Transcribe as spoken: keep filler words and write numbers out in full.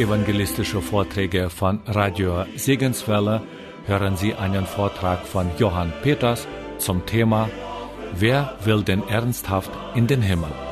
evangelistische Vorträge von Radio Segenswelle hören Sie einen Vortrag von Johann Peters zum Thema Wer will denn ernsthaft in den Himmel?